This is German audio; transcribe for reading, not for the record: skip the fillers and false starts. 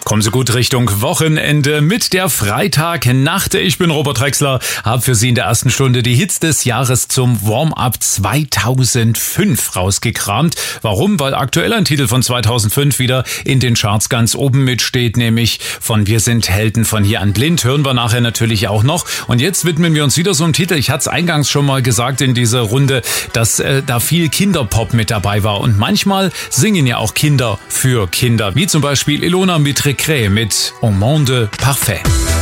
Kommen Sie gut Richtung Wochenende mit der Freitagnacht. Ich bin Robert Drexler, habe für Sie in der ersten Stunde die Hits des Jahres zum Warm-Up 2005 rausgekramt. Warum? Weil aktuell ein Titel von 2005 wieder in den Charts ganz oben mitsteht, nämlich von Wir sind Helden von Hier an Blind. Hören wir nachher natürlich auch noch. Und jetzt widmen wir uns wieder so einem Titel. Ich hatte es eingangs schon mal gesagt in dieser Runde, dass da viel Kinderpop mit dabei war. Und manchmal singen ja auch Kinder für Kinder, wie zum Beispiel Ilona Mitre mit Au Monde Parfait.